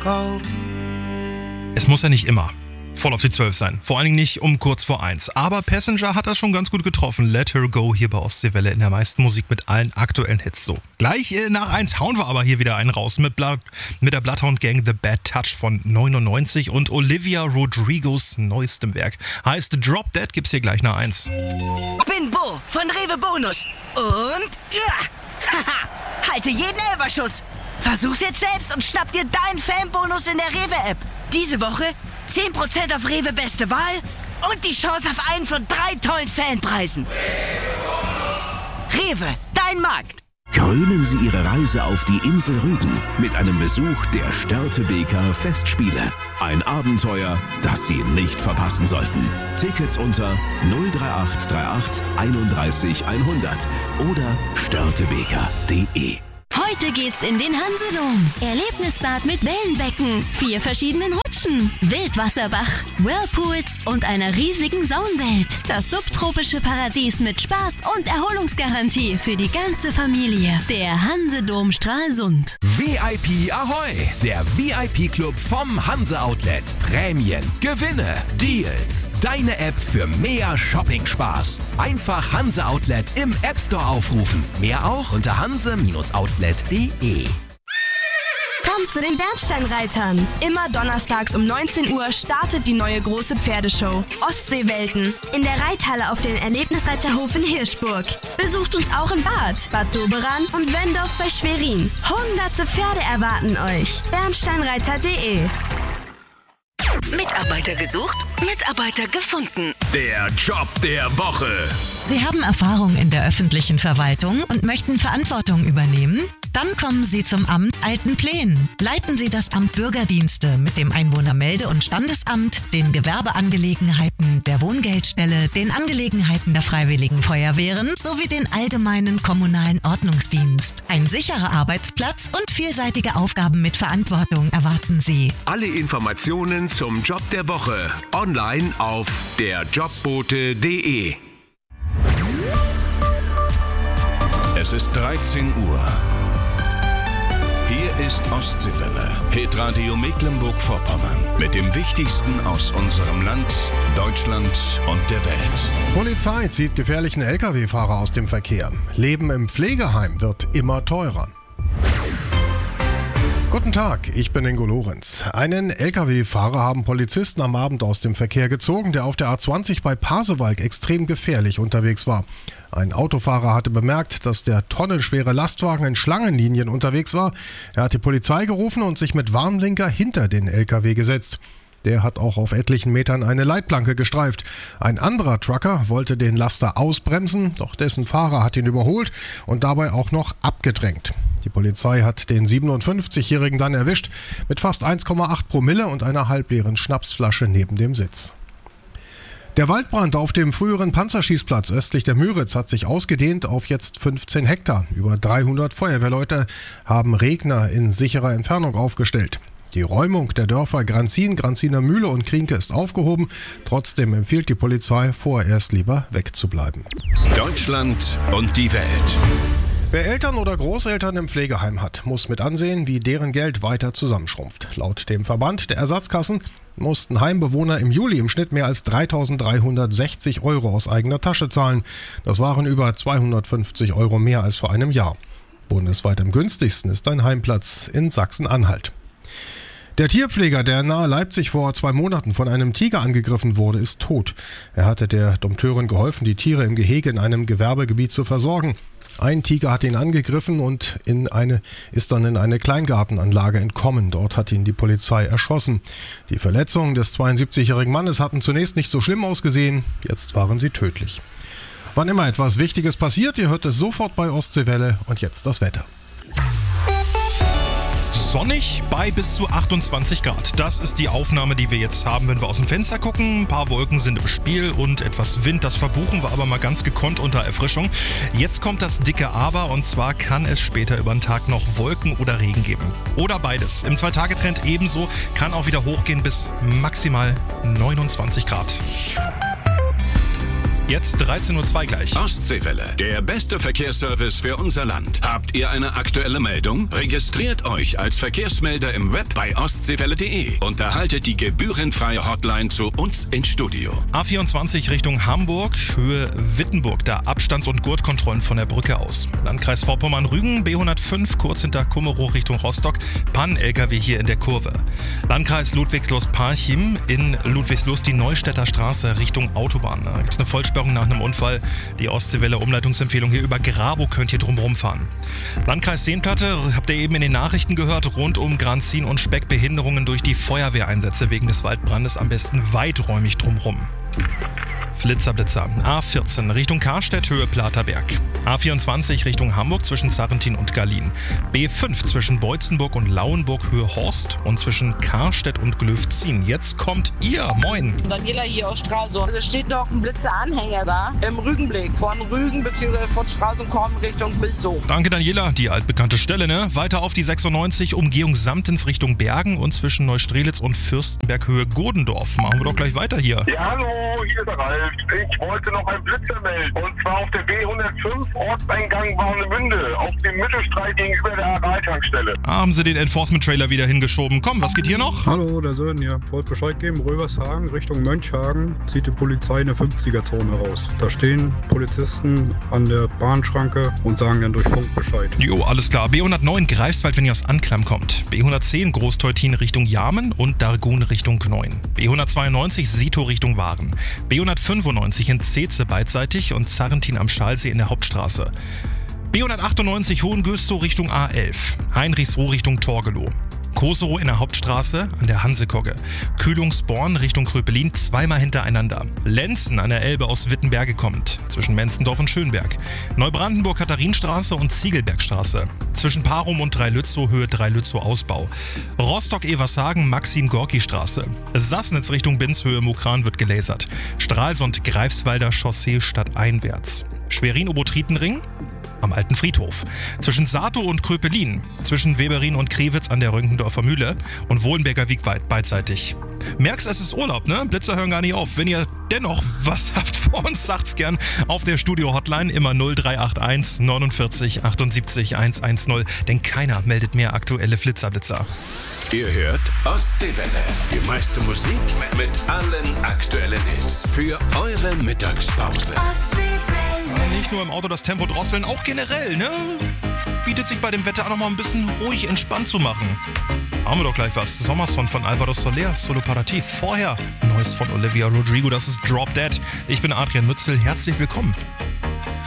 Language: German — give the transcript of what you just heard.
Frau. Es muss ja nicht immer voll auf die 12 sein. Vor allen Dingen nicht um kurz vor 1. Aber Passenger hat das schon ganz gut getroffen. Let Her Go hier bei Ostseewelle in der meisten Musik mit allen aktuellen Hits. So, gleich nach 1 hauen wir aber hier wieder einen raus mit der Bloodhound Gang The Bad Touch von 99 und Olivia Rodrigos neuestem Werk. Heißt Drop Dead, gibt's hier gleich nach 1. Bin Bo von Rewe Bonus. Und haha, halte jeden Elferschuss. Versuch's jetzt selbst und schnapp dir deinen Fanbonus in der Rewe-App. Diese Woche 10% auf Rewe Beste Wahl und die Chance auf einen von 3 tollen Fanpreisen. Rewe, dein Markt. Krönen Sie Ihre Reise auf die Insel Rügen mit einem Besuch der Störtebeker Festspiele. Ein Abenteuer, das Sie nicht verpassen sollten. Tickets unter 03838 31 100 oder störtebeker.de. Heute geht's in den Hansedom. Erlebnisbad mit Wellenbecken, 4 verschiedenen Rutschen, Wildwasserbach, Whirlpools und einer riesigen Saunwelt. Das subtropische Paradies mit Spaß und Erholungsgarantie für die ganze Familie. Der Hansedom Stralsund. VIP Ahoi! Der VIP-Club vom Hanse Outlet. Prämien, Gewinne, Deals. Deine App für mehr Shopping-Spaß. Einfach Hanse Outlet im App Store aufrufen. Mehr auch unter hanse-outlet.de. Kommt zu den Bernsteinreitern. Immer donnerstags um 19 Uhr startet die neue große Pferdeshow Ostseewelten in der Reithalle auf dem Erlebnisreiterhof in Hirschburg. Besucht uns auch in Bad Doberan und Wendorf bei Schwerin. Hunderte Pferde erwarten euch. Bernsteinreiter.de. Mitarbeiter gesucht, Mitarbeiter gefunden. Der Job der Woche. Sie haben Erfahrung in der öffentlichen Verwaltung und möchten Verantwortung übernehmen? Dann kommen Sie zum Amt Altenplen. Leiten Sie das Amt Bürgerdienste mit dem Einwohnermelde- und Standesamt, den Gewerbeangelegenheiten, der Wohngeldstelle, den Angelegenheiten der Freiwilligen Feuerwehren sowie den allgemeinen kommunalen Ordnungsdienst. Ein sicherer Arbeitsplatz und vielseitige Aufgaben mit Verantwortung erwarten Sie. Alle Informationen zum Job der Woche online auf derjobbote.de. Es ist 13 Uhr. Hier ist Ostseewelle, Hitradio Mecklenburg-Vorpommern. Mit dem Wichtigsten aus unserem Land, Deutschland und der Welt. Polizei zieht gefährlichen Lkw-Fahrer aus dem Verkehr. Leben im Pflegeheim wird immer teurer. Guten Tag, ich bin Ingo Lorenz. Einen Lkw-Fahrer haben Polizisten am Abend aus dem Verkehr gezogen, der auf der A20 bei Pasewalk extrem gefährlich unterwegs war. Ein Autofahrer hatte bemerkt, dass der tonnenschwere Lastwagen in Schlangenlinien unterwegs war. Er hat die Polizei gerufen und sich mit Warnblinker hinter den Lkw gesetzt. Der hat auch auf etlichen Metern eine Leitplanke gestreift. Ein anderer Trucker wollte den Laster ausbremsen, doch dessen Fahrer hat ihn überholt und dabei auch noch abgedrängt. Die Polizei hat den 57-Jährigen dann erwischt mit fast 1,8 Promille und einer halbleeren Schnapsflasche neben dem Sitz. Der Waldbrand auf dem früheren Panzerschießplatz östlich der Müritz hat sich ausgedehnt auf jetzt 15 Hektar. Über 300 Feuerwehrleute haben Regner in sicherer Entfernung aufgestellt. Die Räumung der Dörfer Granzin, Granziner Mühle und Krienke ist aufgehoben. Trotzdem empfiehlt die Polizei, vorerst lieber wegzubleiben. Deutschland und die Welt. Wer Eltern oder Großeltern im Pflegeheim hat, muss mit ansehen, wie deren Geld weiter zusammenschrumpft. Laut dem Verband der Ersatzkassen mussten Heimbewohner im Juli im Schnitt mehr als 3.360 € aus eigener Tasche zahlen. Das waren über 250 € mehr als vor einem Jahr. Bundesweit am günstigsten ist ein Heimplatz in Sachsen-Anhalt. Der Tierpfleger, der nahe Leipzig vor 2 Monaten von einem Tiger angegriffen wurde, ist tot. Er hatte der Dompteurin geholfen, die Tiere im Gehege in einem Gewerbegebiet zu versorgen. Ein Tiger hat ihn angegriffen und ist dann in eine Kleingartenanlage entkommen. Dort hat ihn die Polizei erschossen. Die Verletzungen des 72-jährigen Mannes hatten zunächst nicht so schlimm ausgesehen, jetzt waren sie tödlich. Wann immer etwas Wichtiges passiert, ihr hört es sofort bei Ostseewelle und jetzt das Wetter. Sonnig bei bis zu 28 Grad. Das ist die Aufnahme, die wir jetzt haben, wenn wir aus dem Fenster gucken. Ein paar Wolken sind im Spiel und etwas Wind. Das verbuchen wir aber mal ganz gekonnt unter Erfrischung. Jetzt kommt das dicke Aber und zwar kann es später über den Tag noch Wolken oder Regen geben. Oder beides. Im 2-Tage-Trend ebenso. Kann auch wieder hochgehen bis maximal 29 Grad. Jetzt 13:02 Uhr gleich. Ostseewelle, der beste Verkehrsservice für unser Land. Habt ihr eine aktuelle Meldung? Registriert euch als Verkehrsmelder im Web bei ostseewelle.de und erhaltet die gebührenfreie Hotline zu uns ins Studio. A24 Richtung Hamburg, Höhe Wittenburg, da Abstands- und Gurtkontrollen von der Brücke aus. Landkreis Vorpommern-Rügen, B105, kurz hinter Kummerow Richtung Rostock, Pann-LKW hier in der Kurve. Landkreis Ludwigslust-Parchim, in Ludwigslust die Neustädter Straße Richtung Autobahn. Da gibt es eine Vollsperrung nach einem Unfall. Die Ostseewelle Umleitungsempfehlung hier über Grabow könnt ihr drumherum fahren. Landkreis Seenplatte, habt ihr eben in den Nachrichten gehört, rund um Granzin und Speck Behinderungen durch die Feuerwehreinsätze wegen des Waldbrandes, am besten weiträumig drumherum. Flitzer-Blitzer. A14 Richtung Karstedt, Höhe Platerberg. A24 Richtung Hamburg zwischen Sarrentin und Gallien. B5 zwischen Beutzenburg und Lauenburg, Höhe Horst. Und zwischen Karstedt und Glöfzin. Jetzt kommt ihr. Moin. Daniela hier aus Stralsund. Es steht noch ein Blitzeranhänger da im Rügenblick. Von Rügen bzw. von Stralsund kommen Richtung Bilzow. Danke Daniela, die altbekannte Stelle, ne? Weiter auf die 96 Umgehung Samtens Richtung Bergen und zwischen Neustrelitz und Fürstenberg, Höhe Godendorf. Machen wir doch gleich weiter hier. Ja, hallo, hier ist der Ralf. Ich wollte noch einen Blitzer melden. Und zwar auf der B105 Ortseingang Warnemünde. Auf dem Mittelstreif gegenüber der Aral-Tankstelle. Haben sie den Enforcement-Trailer wieder hingeschoben. Komm, was geht hier noch? Hallo, der Sören hier. Wollte Bescheid geben, Rövershagen Richtung Mönchhagen zieht die Polizei eine 50er-Zone raus. Da stehen Polizisten an der Bahnschranke und sagen dann durch Funk Bescheid. Jo, alles klar. B109 Greifswald, wenn ihr aus Anklam kommt. B110 Großteutin Richtung Jamen und Dargun Richtung Gneuen. B192 Sito Richtung Waren. B195 in Zeze beidseitig und Zarrentin am Schalsee in der Hauptstraße. B198 Hohengöstow Richtung A11. Heinrichsruh Richtung Torgelow. Koserow in der Hauptstraße an der Hansekogge. Kühlungsborn Richtung Kröpelin zweimal hintereinander. Lenzen an der Elbe aus Wittenberge kommt, zwischen Menzendorf und Schönberg. Neubrandenburg Katharinenstraße und Ziegelbergstraße. Zwischen Parum und Dreilützow, Höhe Dreilützow Ausbau. Rostock-Evershagen Maxim-Gorki-Straße. Sassnitz Richtung Binz, Höhe Mukran wird gelasert. Stralsund Greifswalder Chaussee stadteinwärts. Schwerin-Obotritenring am Alten Friedhof. Zwischen Sato und Kröpelin, zwischen Weberin und Krewitz an der Rönkendorfer Mühle und Wohlenberger Wieg beidseitig. Merkst, es ist Urlaub, ne? Blitzer hören gar nicht auf. Wenn ihr dennoch was habt vor uns, sagt's gern auf der Studio-Hotline, immer 0381 49 78 110, denn keiner meldet mehr aktuelle Flitzer-Blitzer. Ihr hört Ostseewelle, die meiste Musik mit allen aktuellen Hits für eure Mittagspause. Nicht nur im Auto das Tempo drosseln, auch generell, ne? Bietet sich bei dem Wetter auch noch mal ein bisschen ruhig entspannt zu machen. Haben wir doch gleich was. Sommersong von Alvaro Soler, Solo Parativ. Vorher Neues von Olivia Rodrigo, das ist Drop Dead. Ich bin Adrian Mützel, herzlich willkommen.